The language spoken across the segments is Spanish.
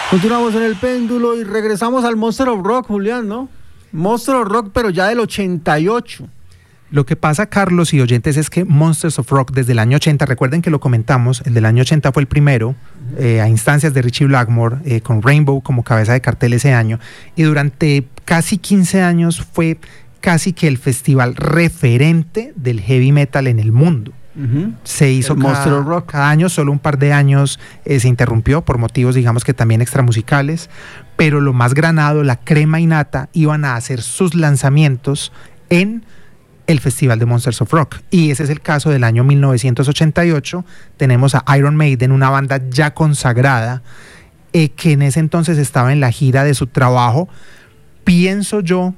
Continuamos en el péndulo y regresamos al Monster of Rock, Julián, ¿no? Monster of Rock, pero ya del 88. Lo que pasa, Carlos y oyentes, es que Monsters of Rock desde el año 80, recuerden que lo comentamos, el del año 80 fue el primero, a instancias de Ritchie Blackmore, con Rainbow como cabeza de cartel ese año, y durante casi 15 años fue casi que el festival referente del heavy metal en el mundo. Se hizo cada año, solo un par de años se interrumpió por motivos, digamos que también extramusicales, pero lo más granado, la crema innata, iban a hacer sus lanzamientos en el Festival de Monsters of Rock, y ese es el caso del año 1988. Tenemos a Iron Maiden, una banda ya consagrada, que en ese entonces estaba en la gira de su trabajo, pienso yo,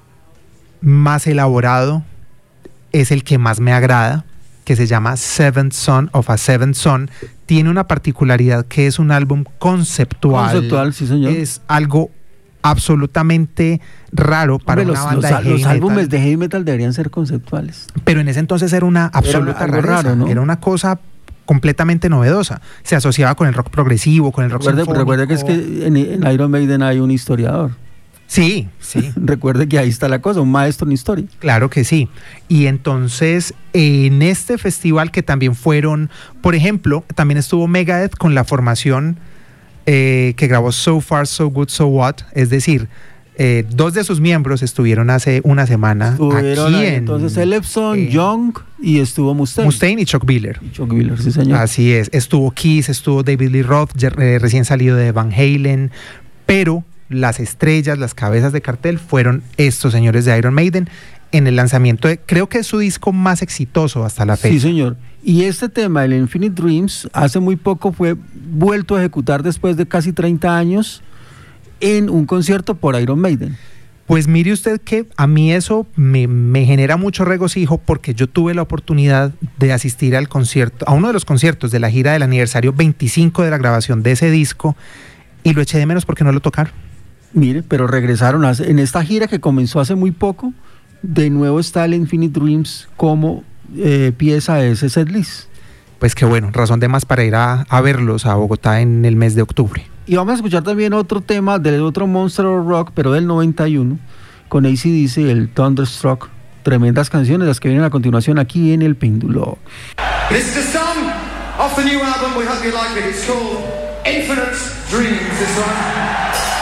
más elaborado, es el que más me agrada, que se llama Seventh Son of a Seventh Son. Tiene una particularidad que es un álbum conceptual. Conceptual, sí, señor. Es algo absolutamente raro para una banda de heavy metal. Los álbumes de heavy metal deberían ser conceptuales. Pero en ese entonces era una absoluta rareza, raro, ¿no? Era una cosa completamente novedosa. Se asociaba con el rock progresivo, con el rock sinfónico. Recuerde que es que en Iron Maiden hay un historiador. Sí, sí. Recuerde que ahí está la cosa, un maestro en historia. Claro que sí. Y entonces, en este festival que también fueron, por ejemplo, también estuvo Megadeth con la formación que grabó So Far, So Good, So What, es decir, dos de sus miembros estuvieron hace una semana aquí en... Entonces, Ellefson, Young y estuvo Mustaine. Mustaine y Chuck Biller. Chuck Biller, sí, señor. Así es. Estuvo Kiss, estuvo David Lee Roth, recién salido de Van Halen, pero las estrellas, las cabezas de cartel fueron estos señores de Iron Maiden en el lanzamiento de, creo que es su disco más exitoso hasta la fecha. Sí, señor. Y este tema, el Infinite Dreams, hace muy poco fue vuelto a ejecutar después de casi 30 años en un concierto por Iron Maiden. Pues mire usted que a mí eso me genera mucho regocijo, porque yo tuve la oportunidad de asistir al concierto, a uno de los conciertos de la gira del aniversario 25 de la grabación de ese disco, y lo eché de menos porque no lo tocaron. Mire, pero regresaron en esta gira que comenzó hace muy poco. De nuevo está el Infinite Dreams como pieza de ese setlist. Pues qué bueno, razón de más para ir a verlos a Bogotá en el mes de octubre. Y vamos a escuchar también otro tema del otro Monster of Rock, pero del 91, con AC/DC, el Thunderstruck. Tremendas canciones las que vienen a continuación aquí en El Péndulo. This is the song of the new album. We hope you like it. It's called Infinite Dreams. This one.